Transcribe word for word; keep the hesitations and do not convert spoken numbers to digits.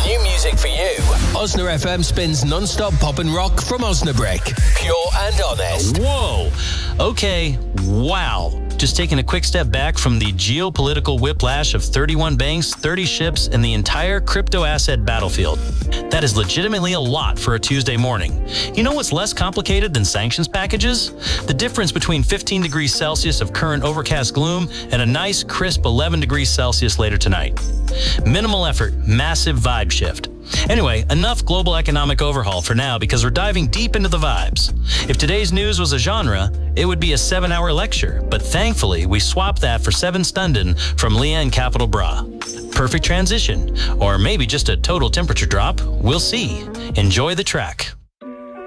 New music for you. Osna F M spins non-stop pop and rock from Osnabrück. Pure and honest. Whoa. Okay. Wow. Just taking a quick step back from the geopolitical whiplash of thirty-one banks, thirty ships, and the entire crypto asset battlefield. That is legitimately a lot for a Tuesday morning. You know what's less complicated than sanctions packages? The difference between fifteen degrees Celsius of current overcast gloom and a nice, crisp eleven degrees Celsius later tonight. Minimal effort, massive vibe shift. Anyway, enough global economic overhaul for now because we're diving deep into the vibes. If today's news was a genre, it would be a seven-hour lecture, but thankfully we swapped that for Seven Stunden from Leanne Capital Bra. Perfect transition, or maybe just a total temperature drop. We'll see. Enjoy the track.